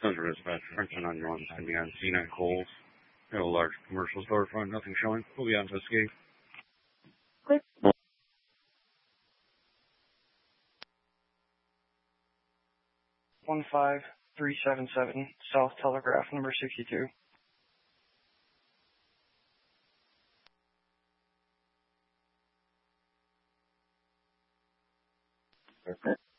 Thunder Dispatch, French 911 is going to be on scene at Kohl's. We have a large commercial storefront, nothing showing. We'll be on to escape. Click. 15377, South Telegraph, number 62. Okay.